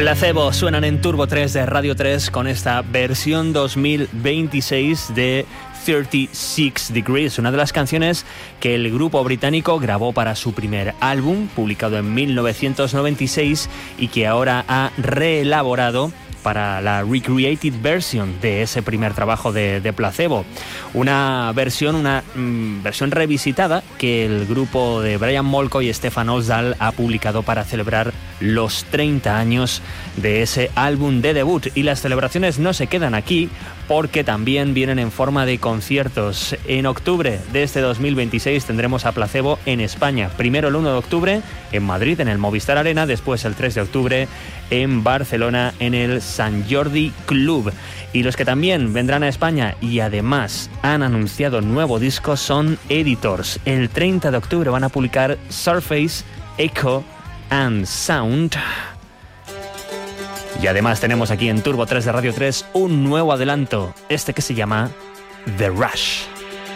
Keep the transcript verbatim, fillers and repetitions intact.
Placebo suenan en Turbo tres de Radio tres con esta versión dos mil veintiséis de treinta y seis Degrees, una de las canciones que el grupo británico grabó para su primer álbum, publicado en mil novecientos noventa y seis, y que ahora ha reelaborado para la recreated version de ese primer trabajo de, de Placebo. Una versión, una mm, versión revisitada que el grupo de Brian Molko y Stefan Olsdal ha publicado para celebrar los treinta años de ese álbum de debut. Y las celebraciones no se quedan aquí, porque también vienen en forma de conciertos. En octubre de este dos mil veintiséis tendremos a Placebo en España. Primero el uno de octubre en Madrid, en el Movistar Arena, después el tres de octubre en Barcelona, en el Sant Jordi Club. Y los que también vendrán a España y además han anunciado nuevo disco son Editors. El treinta de octubre van a publicar Surface, Echo and Sound. Y además tenemos aquí en Turbo tres de Radio tres un nuevo adelanto, este que se llama The Rush.